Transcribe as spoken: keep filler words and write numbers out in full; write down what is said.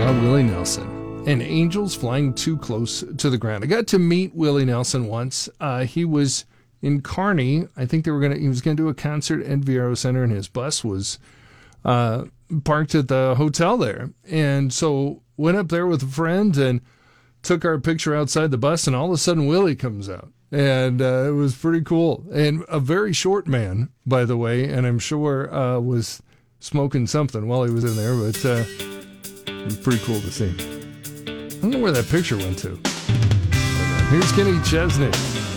Uh, Willie Nelson and Angels Flying Too Close to the Ground. I got to meet Willie Nelson once. Uh, he was in Kearney. I think they were gonna. He was gonna do a concert at Viero Center, and his bus was uh, parked at the hotel there. And so went up there with a friend and took our picture outside the bus. And all of a sudden, Willie comes out, and uh, it was pretty cool. And a very short man, by the way, and I'm sure uh, was smoking something while he was in there. But uh, it was pretty cool to see. I don't know where that picture went to. Here's Kenny Chesney.